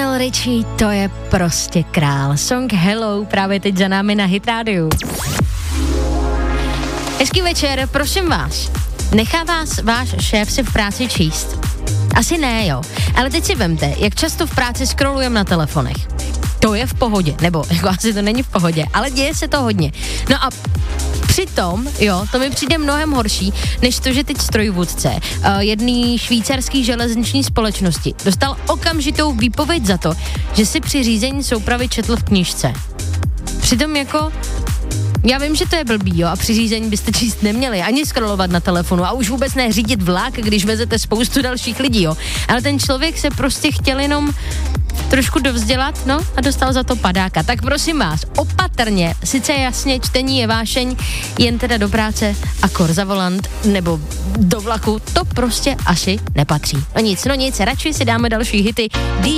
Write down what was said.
Lionel Richie, to je prostě král. Song Hello právě teď za námi na Hit Radio. Hezký večer, prosím vás. Nechá vás váš šéf si v práci číst? Asi ne, jo. Ale teď si vemte, jak často v práci scrollujeme na telefonech. To je v pohodě, nebo jako asi to není v pohodě, ale děje se to hodně. No a přitom, jo, to mi přijde mnohem horší, než to, že teď strojvůdce jedný švýcarský železniční společnosti dostal okamžitou výpověď za to, že si při řízení soupravy četl v knížce. Přitom jako, já vím, že to je blbý, jo, a při řízení byste číst neměli, ani scrollovat na telefonu a už vůbec ne řídit vlak, když vezete spoustu dalších lidí, jo. Ale ten člověk se prostě chtěl jenom trošku dovzdělat, no, a dostal za to padáka. Tak prosím vás, opatrně, sice jasně, čtení je vášeň, jen teda do práce a kor za volant nebo do vlaku, to prostě asi nepatří. No nic, radši si dáme další hity.